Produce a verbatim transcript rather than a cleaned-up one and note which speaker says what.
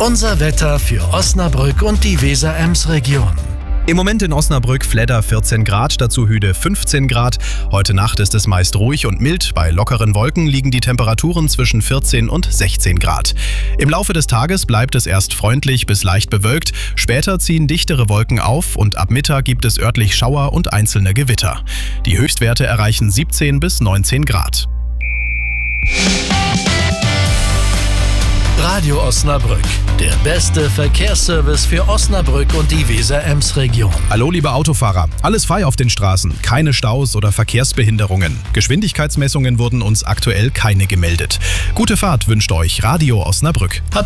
Speaker 1: Unser Wetter für Osnabrück und die Weser-Ems-Region.
Speaker 2: Im Moment in Osnabrück Fledder vierzehn Grad, dazu Hüde fünfzehn Grad. Heute Nacht ist es meist ruhig und mild. Bei lockeren Wolken liegen die Temperaturen zwischen vierzehn und sechzehn Grad. Im Laufe des Tages bleibt es erst freundlich bis leicht bewölkt. Später ziehen dichtere Wolken auf und ab Mittag gibt es örtlich Schauer und einzelne Gewitter. Die Höchstwerte erreichen siebzehn bis neunzehn Grad.
Speaker 1: Radio Osnabrück, der beste Verkehrsservice für Osnabrück und die Weser-Ems-Region.
Speaker 2: Hallo liebe Autofahrer, alles frei auf den Straßen, keine Staus oder Verkehrsbehinderungen. Geschwindigkeitsmessungen wurden uns aktuell keine gemeldet. Gute Fahrt wünscht euch Radio Osnabrück.